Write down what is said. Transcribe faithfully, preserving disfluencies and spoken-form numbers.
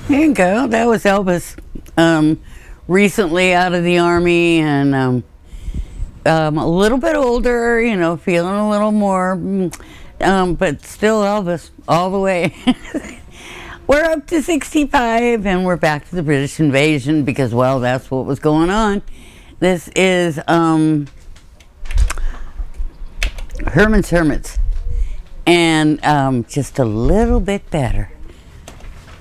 There you go. That was Elvis. Um, recently out of the Army and um, um, a little bit older, you know, feeling a little more, um, but still Elvis all the way. We're up to sixty-five and we're back to the British invasion because, well, that's what was going on. This is um, Herman's Hermits and um, just a little bit better.